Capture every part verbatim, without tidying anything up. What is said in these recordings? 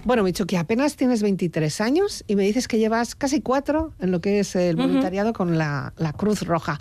Bueno, Michuki, apenas tienes veintitrés años y me dices que llevas casi cuatro en lo que es el voluntariado uh-huh. con la, la Cruz Roja.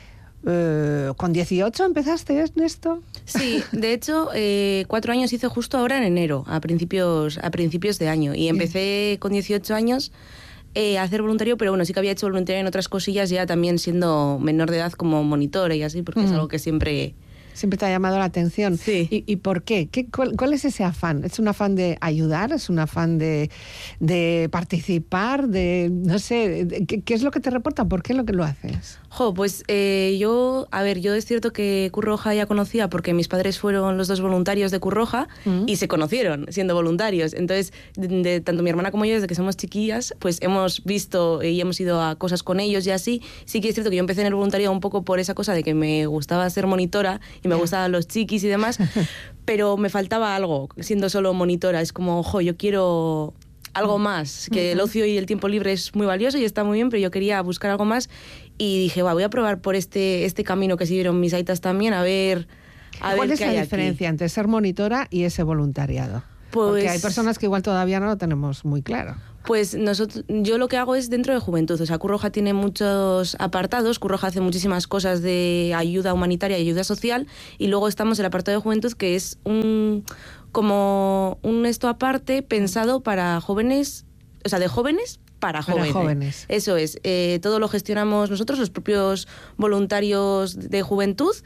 Eh, ¿Con dieciocho empezaste en esto? Sí, de hecho, eh, cuatro años hice justo ahora en enero, a principios, a principios de año. Y empecé sí. con dieciocho años eh, a hacer voluntario, pero bueno, sí que había hecho voluntario en otras cosillas, ya también siendo menor de edad como monitora y así, porque mm. es algo que siempre... Siempre te ha llamado la atención. Sí. ¿Y, y por qué? ¿Qué cuál, ¿Cuál es ese afán? ¿Es un afán de ayudar? ¿Es un afán de, de participar? De no sé, de, ¿qué, ¿qué es lo que te reporta? ¿Por qué lo que lo haces? Jo, pues eh, yo, a ver, yo es cierto que Cruz Roja ya conocía porque mis padres fueron los dos voluntarios de Cruz Roja mm. y se conocieron siendo voluntarios. Entonces, de, de, tanto mi hermana como yo, desde que somos chiquillas, pues hemos visto y hemos ido a cosas con ellos y así. Sí que es cierto que yo empecé en el voluntariado un poco por esa cosa de que me gustaba ser monitora y me yeah. gustaban los chiquis y demás, pero me faltaba algo siendo solo monitora. Es como, ojo, yo quiero algo más, que el ocio y el tiempo libre es muy valioso y está muy bien, pero yo quería buscar algo más y dije, va, voy a probar por este, este camino que siguieron mis aitas también, a ver, a ¿Cuál ver es qué la hay diferencia aquí. entre ser monitora y ese voluntariado? Pues, porque hay personas que igual todavía no lo tenemos muy claro. Pues nosotros, yo lo que hago es dentro de juventud. O sea, Cruz Roja tiene muchos apartados. Cruz Roja hace muchísimas cosas de ayuda humanitaria y ayuda social. Y luego estamos el apartado de juventud, que es un como un esto aparte pensado para jóvenes, o sea, de jóvenes para jóvenes. Para jóvenes. Eso es. Eh, todo lo gestionamos nosotros, los propios voluntarios de juventud.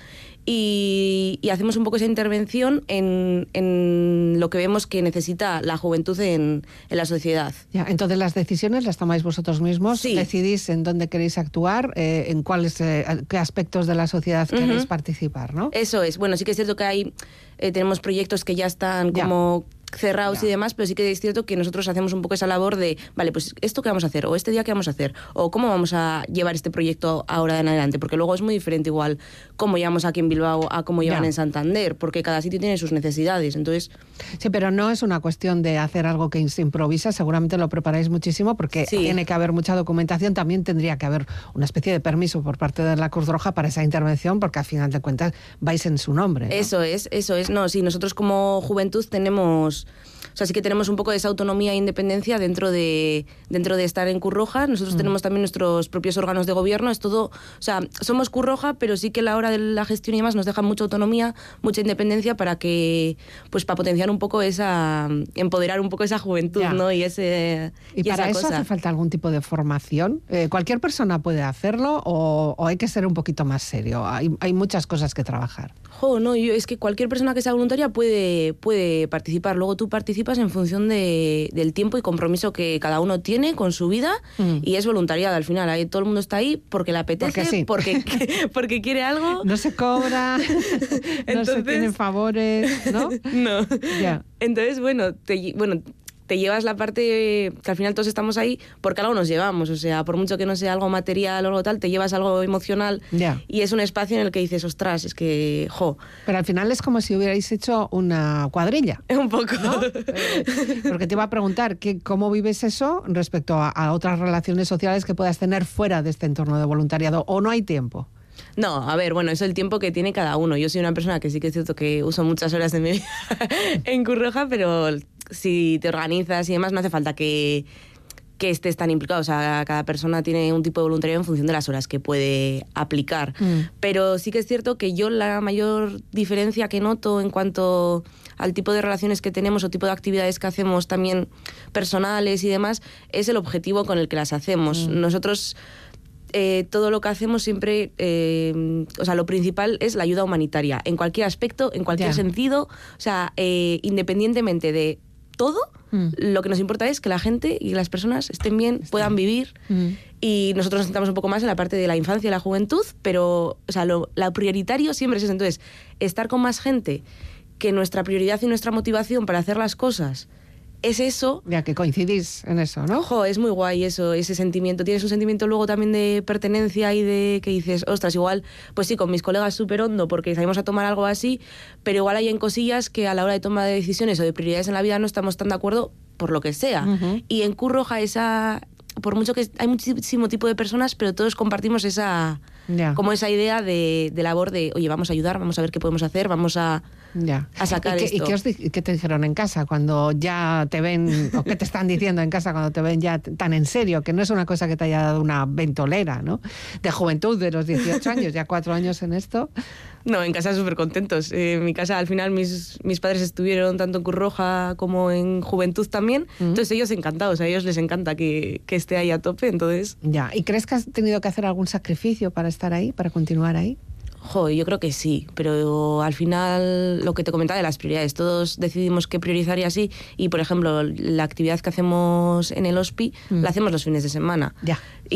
Y, y hacemos un poco esa intervención en, en lo que vemos que necesita la juventud en, en la sociedad. Ya, entonces las decisiones las tomáis vosotros mismos, sí. decidís en dónde queréis actuar, eh, en cuáles eh, qué aspectos de la sociedad uh-huh. queréis participar, ¿no? Eso es. Bueno, sí que es cierto que hay eh, tenemos proyectos que ya están ya. como cerrados ya. y demás, pero sí que es cierto que nosotros hacemos un poco esa labor de, vale, pues esto qué vamos a hacer, o este día qué vamos a hacer, o cómo vamos a llevar este proyecto ahora en adelante, porque luego es muy diferente igual cómo llevamos aquí en Bilbao a cómo llevan ya. en Santander, porque cada sitio tiene sus necesidades, entonces... Sí, pero no es una cuestión de hacer algo que se improvisa, seguramente lo preparáis muchísimo, porque sí. tiene que haber mucha documentación, también tendría que haber una especie de permiso por parte de la Cruz Roja para esa intervención, porque al final de cuentas vais en su nombre, ¿no? Eso es, eso es, no, sí, nosotros como juventud tenemos... O sea, sí que tenemos un poco de esa autonomía e independencia dentro de, dentro de estar en Cruz Roja. Nosotros mm. tenemos también nuestros propios órganos de gobierno. Es todo, o sea, somos Cruz Roja, pero sí que a la hora de la gestión y demás nos dejan mucha autonomía, mucha independencia para que, pues para potenciar un poco esa, empoderar un poco esa juventud, ya. ¿no? Y ese ¿Y, y para esa eso cosa. hace falta algún tipo de formación? Eh, ¿Cualquier persona puede hacerlo o, o hay que ser un poquito más serio? Hay, hay muchas cosas que trabajar. Jo, no, yo, es que cualquier persona que sea voluntaria puede, puede participar. Luego tú participas en función de, del tiempo y compromiso que cada uno tiene con su vida mm. y es voluntariado al final. Ahí todo el mundo está ahí porque le apetece, porque, sí. porque, porque quiere algo. No se cobra, Entonces, no se tienen favores, ¿no? No. Ya. Entonces, bueno, te, bueno, te llevas la parte que al final todos estamos ahí porque algo nos llevamos, o sea, por mucho que no sea algo material o algo tal, te llevas algo emocional yeah. y es un espacio en el que dices, ostras, es que, jo. Pero al final es como si hubierais hecho una cuadrilla. Un poco. ¿No? Eh, porque te iba a preguntar, ¿qué, ¿cómo vives eso respecto a, a otras relaciones sociales que puedas tener fuera de este entorno de voluntariado? ¿O no hay tiempo? No, a ver, bueno, eso es el tiempo que tiene cada uno. Yo soy una persona que sí que es cierto que uso muchas horas de mi vida en Cruz Roja, pero si te organizas y demás no hace falta que, que estés tan implicado. O sea, cada persona tiene un tipo de voluntariado en función de las horas que puede aplicar. Mm. Pero sí que es cierto que yo la mayor diferencia que noto en cuanto al tipo de relaciones que tenemos o tipo de actividades que hacemos también personales y demás es el objetivo con el que las hacemos. Mm. Nosotros... Eh, todo lo que hacemos siempre, eh, o sea, lo principal es la ayuda humanitaria, en cualquier aspecto, en cualquier yeah. sentido, o sea, eh, independientemente de todo, mm. lo que nos importa es que la gente y las personas estén bien, Está. puedan vivir, mm. y nosotros nos centramos un poco más en la parte de la infancia y la juventud, pero, o sea, lo, lo prioritario siempre es eso. Entonces, estar con más gente, que nuestra prioridad y nuestra motivación para hacer las cosas es eso. Ya que coincidís en eso, ¿no? Ojo, es muy guay eso, ese sentimiento. Tienes un sentimiento luego también de pertenencia y de que dices, ostras, igual, pues sí, con mis colegas súper hondo porque salimos a tomar algo así, pero igual hay en cosillas que a la hora de toma de decisiones o de prioridades en la vida no estamos tan de acuerdo por lo que sea. Uh-huh. Y en Cruz Roja esa, por mucho que hay muchísimo tipo de personas, pero todos compartimos esa, yeah. como esa idea de, de labor de, oye, vamos a ayudar, vamos a ver qué podemos hacer, vamos a ya. a sacar ¿Y qué, esto. ¿Y qué, os, qué te dijeron en casa cuando ya te ven, o qué te están diciendo en casa cuando te ven ya tan en serio, que no es una cosa que te haya dado una ventolera, ¿no? De juventud, de los dieciocho años, ya cuatro años en esto. No, en casa súper contentos. Eh, en mi casa, al final, mis, mis padres estuvieron tanto en Cruz Roja como en Juventud también. Uh-huh. Entonces, ellos encantados. A ellos les encanta que, que esté ahí a tope, entonces... Ya. ¿Y crees que has tenido que hacer algún sacrificio para estar ahí, para continuar ahí? Joder, yo creo que sí, pero al final lo que te comentaba de las prioridades, todos decidimos qué priorizar y así, y por ejemplo la actividad que hacemos en el hospi mm. la hacemos los fines de semana. Ya.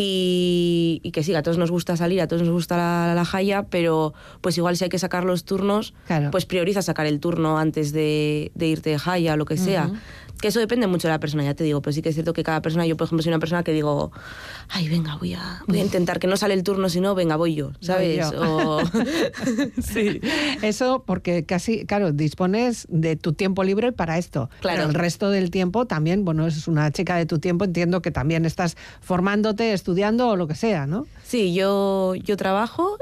Y, y que sí, a todos nos gusta salir, a todos nos gusta la, la jaya, pero pues igual si hay que sacar los turnos, claro. pues prioriza sacar el turno antes de, de irte de jaya o lo que sea. Uh-huh. Que eso depende mucho de la persona, ya te digo, pero sí que es cierto que cada persona, yo por ejemplo soy una persona que digo, ay, venga, voy a, voy a intentar, que no sale el turno, si no, venga, voy yo, ¿sabes? Voy yo. O... sí. Eso porque casi, claro, dispones de tu tiempo libre para esto. Claro. Pero el resto del tiempo también, bueno, es una chica de tu tiempo, entiendo que también estás formándote, estudiando o lo que sea, ¿no? Sí, yo, yo trabajo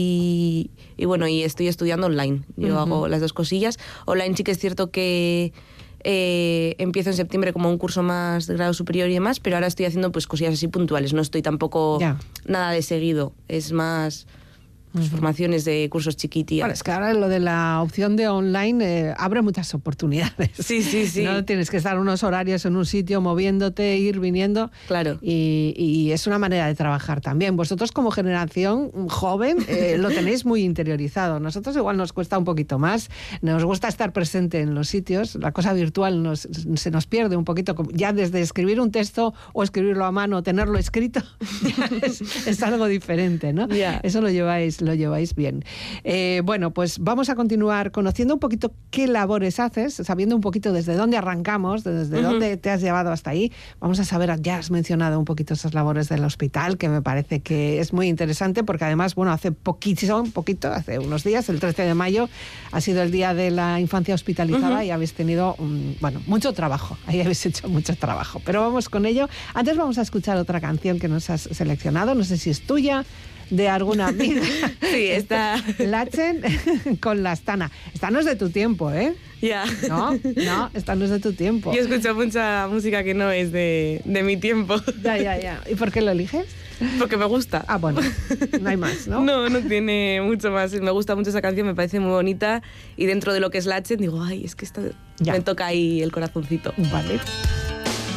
y, y bueno, y estoy estudiando online. Yo uh-huh. hago las dos cosillas. Online sí que es cierto que Eh, empiezo en septiembre como un curso más de grado superior y demás, pero ahora estoy haciendo pues cosillas así puntuales, no estoy tampoco yeah. nada de seguido, es más pues, uh-huh. formaciones de cursos chiquitillas. Bueno, es que ahora lo de la opción de online eh, abre muchas oportunidades. Sí, sí, sí. No tienes que estar unos horarios en un sitio moviéndote, ir viniendo. Claro. Y, y es una manera de trabajar también. Vosotros como generación joven eh, lo tenéis muy interiorizado. Nosotros igual nos cuesta un poquito más. Nos gusta estar presente en los sitios. La cosa virtual nos, se nos pierde un poquito. Ya desde escribir un texto o escribirlo a mano, tenerlo escrito, ya es, es algo diferente, ¿no? Yeah. Eso lo lleváis lo lleváis bien. Eh, bueno, pues vamos a continuar conociendo un poquito qué labores haces, sabiendo un poquito desde dónde arrancamos, desde uh-huh. dónde te has llevado hasta ahí. Vamos a saber, ya has mencionado un poquito esas labores del hospital, que me parece que es muy interesante, porque además, bueno, hace poquito, un poquito, hace unos días, el trece de mayo, ha sido el Día de la Infancia Hospitalizada uh-huh. y habéis tenido, un, bueno, mucho trabajo. Ahí habéis hecho mucho trabajo. Pero vamos con ello. Antes vamos a escuchar otra canción que nos has seleccionado. No sé si es tuya, de alguna amiga. Sí, está. Latchen con La Astana. Esta no es de tu tiempo, ¿eh? Ya. Yeah. No, no, esta no es de tu tiempo. Yo escucho mucha música que no es de, de mi tiempo. Ya, ya, ya. ¿Y por qué lo eliges? Porque me gusta. Ah, bueno, no hay más, ¿no? No, no tiene mucho más. Me gusta mucho esa canción, me parece muy bonita. Y dentro de lo que es Latchen, digo, ay, es que esta... me toca ahí el corazoncito. Vale.